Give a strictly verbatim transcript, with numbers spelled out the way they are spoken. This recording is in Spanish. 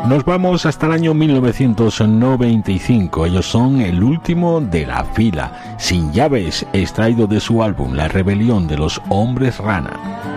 Nos vamos hasta el año mil novecientos noventa y cinco. Ellos son el último de la fila. Sin llaves, extraído de su álbum La rebelión de los hombres rana.